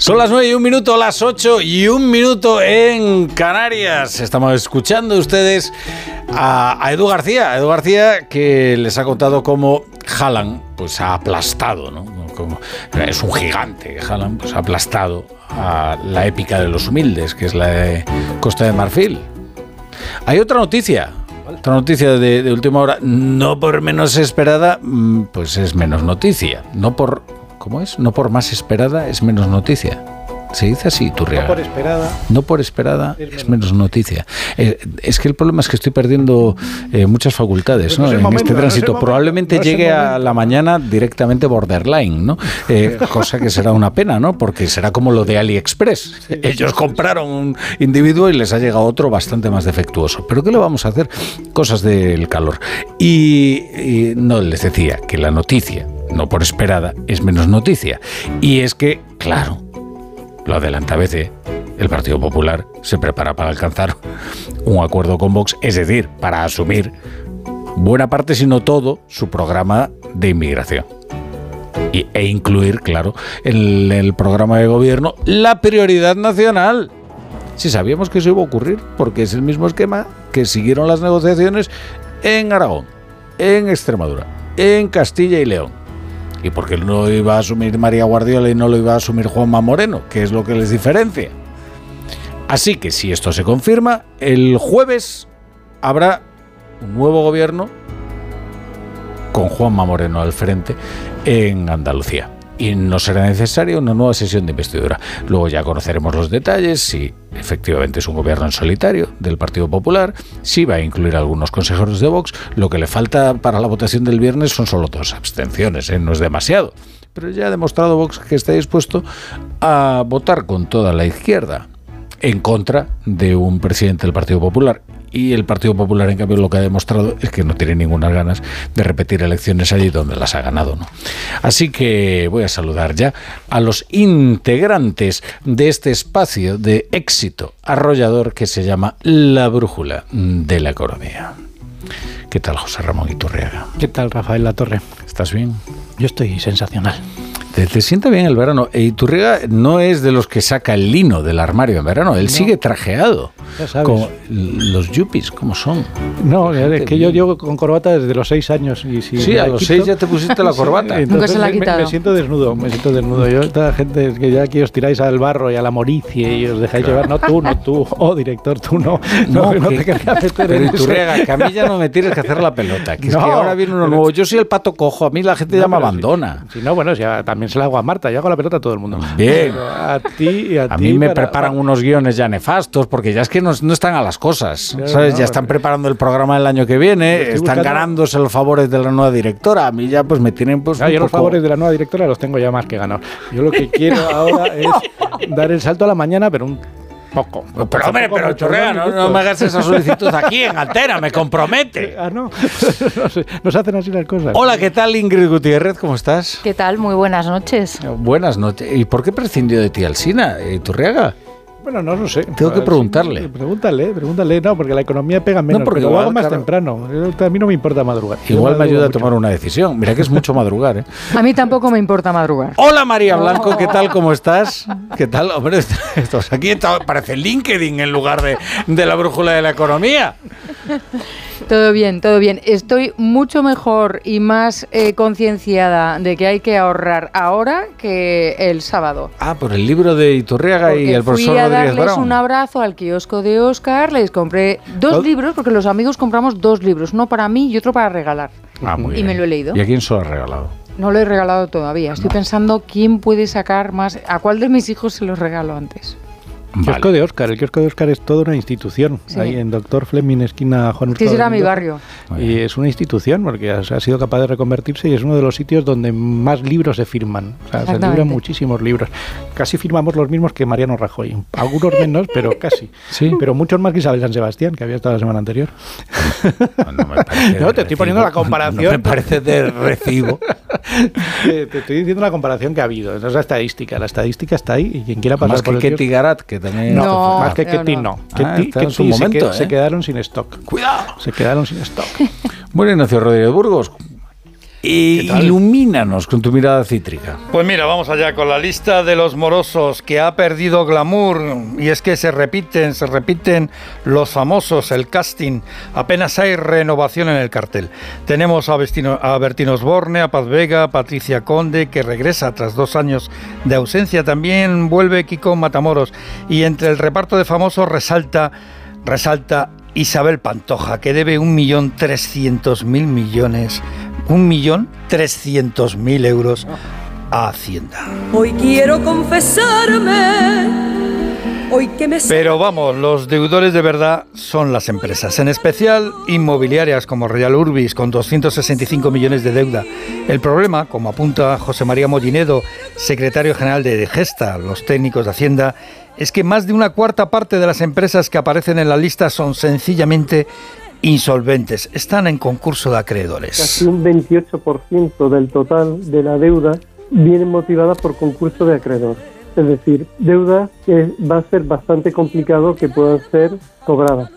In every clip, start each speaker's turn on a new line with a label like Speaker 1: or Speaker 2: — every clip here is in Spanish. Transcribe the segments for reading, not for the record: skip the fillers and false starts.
Speaker 1: Son las 9:01, las 8:01 en Canarias. Estamos escuchando ustedes a Edu García, que les ha contado cómo Haaland pues ha aplastado, ¿no? Es un gigante. Haaland pues ha aplastado a la épica de los humildes, que es la de Costa de Marfil. Hay otra noticia de última hora, no por menos esperada, pues es menos noticia. ¿Cómo es? No por más esperada es menos noticia. Se dice así, Iturriaga. No por esperada es menos noticia. Es que el problema es que estoy perdiendo muchas facultades, ¿no? En este tránsito. Probablemente llegue a la mañana directamente borderline, ¿no? Cosa que será una pena, ¿no? Porque será como lo de AliExpress. Ellos compraron un individuo y les ha llegado otro bastante más defectuoso. ¿Pero qué le vamos a hacer? Cosas del calor. Y no, les decía que la noticia, no por esperada, es menos noticia. Y es que, claro, lo adelanta ABC, el Partido Popular se prepara para alcanzar un acuerdo con Vox, es decir, para asumir buena parte, si no todo, su programa de inmigración. E incluir, claro, en el programa de gobierno la prioridad nacional. Si sabíamos que eso iba a ocurrir, porque es el mismo esquema que siguieron las negociaciones en Aragón, en Extremadura, en Castilla y León. ¿Y por qué no lo iba a asumir María Guardiola y no lo iba a asumir Juanma Moreno? ¿Qué es lo que les diferencia? Así que si esto se confirma, el jueves habrá un nuevo gobierno con Juanma Moreno al frente en Andalucía. Y no será necesaria una nueva sesión de investidura. Luego ya conoceremos los detalles, si efectivamente es un gobierno en solitario del Partido Popular, si va a incluir algunos consejeros de Vox. Lo que le falta para la votación del viernes son solo 2 abstenciones, no es demasiado. Pero ya ha demostrado Vox que está dispuesto a votar con toda la izquierda en contra de un presidente del Partido Popular. Y el Partido Popular, en cambio, lo que ha demostrado es que no tiene ninguna ganas de repetir elecciones allí donde las ha ganado, ¿no? Así que voy a saludar ya a los integrantes de este espacio de éxito arrollador que se llama La Brújula de la Economía. ¿Qué tal, José Ramón Iturriaga?
Speaker 2: ¿Qué tal, Rafael Latorre?
Speaker 1: ¿Estás bien?
Speaker 2: Yo estoy sensacional.
Speaker 1: ¿Te sienta bien el verano? Iturriaga no es de los que saca el lino del armario en verano. Él sigue trajeado.
Speaker 2: Ya sabes.
Speaker 1: Como los yuppies, ¿cómo son?
Speaker 2: No, es que yo llevo con corbata desde los 6 años. Y si
Speaker 1: sí, a los 6 ya te pusiste la corbata.
Speaker 2: Sí,
Speaker 3: nunca se la ha quitado.
Speaker 2: Me siento desnudo. Yo, esta gente que ya aquí os tiráis al barro y a la moricie y os dejáis llevar. No tú. Oh, director, tú no. No te querías meter
Speaker 1: pero
Speaker 2: en
Speaker 1: Iturriaga,
Speaker 2: eso.
Speaker 1: que a mí ya no me tienes que hacer la pelota. Que es que ahora viene uno nuevo. Yo soy el pato cojo. A mí la gente ya me abandona.
Speaker 2: Si no, bueno, ya también se la hago a Marta. Yo hago la pelota a todo el mundo.
Speaker 1: Bien.
Speaker 2: A ti y a ti.
Speaker 1: A mí me preparan unos guiones ya nefastos porque ya es que no están a las cosas. ¿Sabes? Ya están preparando el programa del año que viene, están ganándose los favores de la nueva directora. A mí ya pues me tienen pues
Speaker 2: yo los favores de la nueva directora los tengo ya más que ganados. Yo lo que quiero ahora es dar el salto a la mañana, pero un poco.
Speaker 1: Pero hombre, pero Iturriaga, no me hagas esa solicitud aquí en antena, me compromete.
Speaker 2: No nos hacen así las cosas.
Speaker 1: Hola, ¿qué tal, Ingrid Gutiérrez? ¿Cómo estás?
Speaker 3: ¿Qué tal? Muy buenas noches.
Speaker 1: Buenas noches. ¿Y por qué prescindió de ti Alsina, Iturriaga?
Speaker 2: Bueno, no lo sé.
Speaker 1: Tengo que preguntarle.
Speaker 2: Pregúntale, no, porque la economía pega menos.
Speaker 1: No, porque
Speaker 2: lo hago más
Speaker 1: claro,
Speaker 2: temprano. A mí no me importa madrugar.
Speaker 1: Igual me ayuda a tomar una decisión. Mira que es mucho madrugar, ¿eh?
Speaker 3: A mí tampoco me importa madrugar.
Speaker 1: Hola, María Blanco, ¿qué tal? ¿Cómo estás? ¿Qué tal? Hombre, estos aquí parece LinkedIn en lugar de la brújula de la economía.
Speaker 3: Todo bien. Estoy mucho mejor y más concienciada de que hay que ahorrar ahora que el sábado.
Speaker 1: Ah, por el libro de Iturriaga y el profesor Rodríguez Brown.
Speaker 3: Fui a darles un abrazo al kiosco de Óscar, les compré 2 libros, porque los amigos compramos 2 libros, uno para mí y otro para regalar.
Speaker 1: Muy bien.
Speaker 3: Y me lo he leído.
Speaker 1: ¿Y a quién se lo has regalado?
Speaker 3: No lo he regalado todavía. Estoy pensando quién puede sacar más. ¿A cuál de mis hijos se los regalo antes?
Speaker 2: El kiosco de Óscar. El kiosco de Óscar es toda una institución. Sí. Ahí en Doctor Fleming, esquina Juan Hurtado.
Speaker 3: Sí, será mi barrio.
Speaker 2: Y es una institución porque ha sido capaz de reconvertirse y es uno de los sitios donde más libros se firman. O sea, se libran muchísimos libros. Casi firmamos los mismos que Mariano Rajoy. Algunos menos, pero casi. Sí. Pero muchos más que Isabel San Sebastián, que había estado la semana anterior.
Speaker 1: No me parece.
Speaker 2: No, te estoy poniendo la comparación.
Speaker 1: No me parece de recibo.
Speaker 2: Te estoy diciendo la comparación que ha habido. Esa es la estadística. La estadística está ahí y quien quiera pasar
Speaker 1: más
Speaker 2: por el
Speaker 1: Ketty Garat, que también...
Speaker 3: No,
Speaker 2: más que Ketty no.
Speaker 1: Ketty en su momento,
Speaker 2: se quedaron sin stock.
Speaker 1: Cuidado.
Speaker 2: Se quedaron sin stock.
Speaker 1: Bueno, Ignacio Rodríguez Burgos. Ilumínanos con tu mirada cítrica.
Speaker 4: Pues mira, vamos allá con la lista de los morosos que ha perdido glamour, y es que se repiten los famosos, el casting, apenas hay renovación en el cartel. Tenemos a Bertín Osborne, a Paz Vega, a Patricia Conde, que regresa tras 2 años de ausencia, también vuelve Kiko Matamoros, y entre el reparto de famosos resalta Isabel Pantoja, que debe 1.300.000 euros a Hacienda.
Speaker 5: Hoy quiero confesarme, hoy que me...
Speaker 4: Pero vamos, los deudores de verdad son las empresas, en especial inmobiliarias como Real Urbis, con 265 millones de deuda. El problema, como apunta José María Mollinedo, secretario general de Gesta, los técnicos de Hacienda, es que más de una cuarta parte de las empresas que aparecen en la lista son sencillamente insolventes, están en concurso de acreedores.
Speaker 6: Casi un 28% del total de la deuda viene motivada por concurso de acreedores. Es decir, deuda que va a ser bastante complicado que puedan ser cobradas.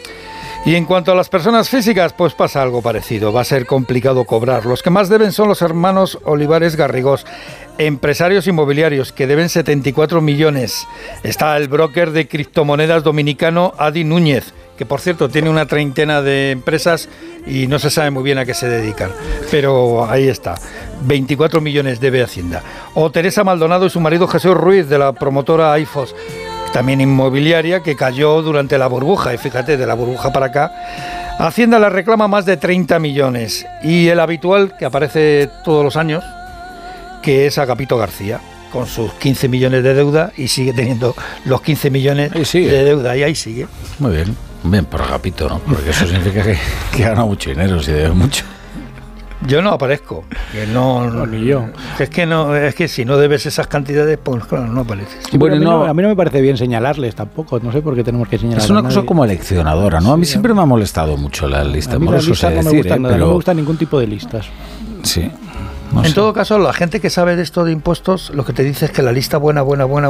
Speaker 4: Y en cuanto a las personas físicas, pues pasa algo parecido. Va a ser complicado cobrar. Los que más deben son los hermanos Olivares Garrigós, empresarios inmobiliarios, que deben 74 millones. Está el broker de criptomonedas dominicano Adi Núñez, que por cierto tiene una treintena de empresas y no se sabe muy bien a qué se dedican. Pero ahí está. 24 millones debe Hacienda. O Teresa Maldonado y su marido Jesús Ruiz, de la promotora AIFOS, también inmobiliaria, que cayó durante la burbuja, y fíjate, de la burbuja para acá, Hacienda le reclama más de 30 millones, y el habitual, que aparece todos los años, que es Agapito García, con sus 15 millones de deuda, y sigue teniendo los 15 millones de deuda, y ahí sigue.
Speaker 1: Muy bien, bien por Agapito, ¿no? Porque eso significa que gana mucho dinero, si debe mucho.
Speaker 4: Yo no aparezco, que no
Speaker 2: ni yo.
Speaker 4: Es que si no debes esas cantidades, pues claro, no apareces.
Speaker 2: Sí, bueno, a mí no me parece bien señalarles tampoco, no sé por qué tenemos que señalar.
Speaker 1: Es una cosa como aleccionadora, ¿no? A mí siempre me ha molestado mucho la lista.
Speaker 2: A mí las listas no me gustan nada, no me gusta ningún tipo de listas.
Speaker 1: Sí.
Speaker 4: En todo caso, la gente que sabe de esto de impuestos, lo que te dice es que la lista buena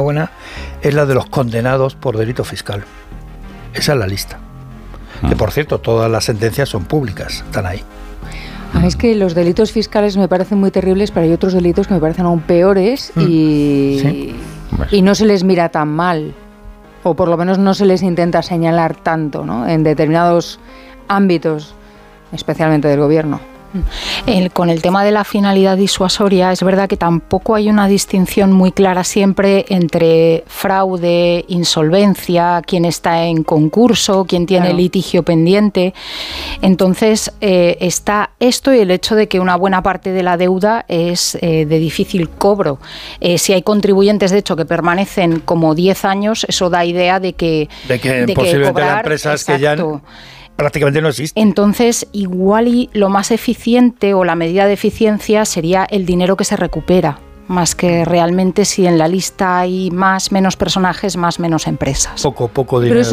Speaker 4: es la de los condenados por delito fiscal. Esa es la lista. Que por cierto, todas las sentencias son públicas, están ahí.
Speaker 3: Es que los delitos fiscales me parecen muy terribles, pero hay otros delitos que me parecen aún peores y no se les mira tan mal, o por lo menos no se les intenta señalar tanto, ¿no? En determinados ámbitos, especialmente del gobierno.
Speaker 7: Con el tema de la finalidad disuasoria, es verdad que tampoco hay una distinción muy clara siempre entre fraude, insolvencia, quién está en concurso, quién tiene litigio pendiente. Entonces, está esto y el hecho de que una buena parte de la deuda es de difícil cobro. Si hay contribuyentes, de hecho, que permanecen como 10 años, eso da idea de que
Speaker 4: posiblemente
Speaker 7: cobrar,
Speaker 4: las empresas que ya prácticamente no existe.
Speaker 7: Entonces, igual y lo más eficiente o la medida de eficiencia sería el dinero que se recupera, más que realmente si en la lista hay menos personajes, menos empresas.
Speaker 4: Poco dinero.